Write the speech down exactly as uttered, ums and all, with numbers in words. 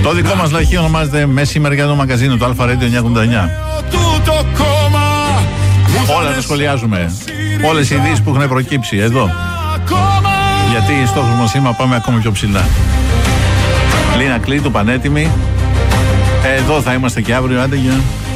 Το δικό μας λαχείο ονομάζεται Μεσημεριανό Μαγκαζίνο, το Αλφα Radio εννιακόσια ογδόντα εννιά. Όλα τα σχολιάζουμε. Όλες οι ειδήσεις που έχουν προκύψει εδώ. Γιατί στόχος μας είναι να πάμε ακόμα πιο ψηλά. Λίνα Κλήτου, πανέτοιμη. Εδώ θα είμαστε και αύριο, άντε για.